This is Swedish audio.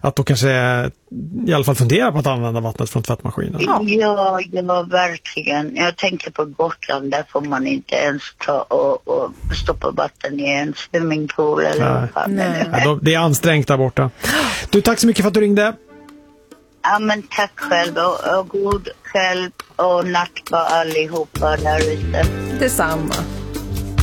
att då kanske i alla fall fundera på att använda vattnet från tvättmaskinen. Ja, verkligen. Jag tänker på Gotland, där får man inte ens ta och stoppa vatten i en swimmingpool eller Nej. Det är ansträngt där borta. Du, tack så mycket för att du ringde. Ja, men tack själv och god kväll och natt på allihopa där ute. Detsamma.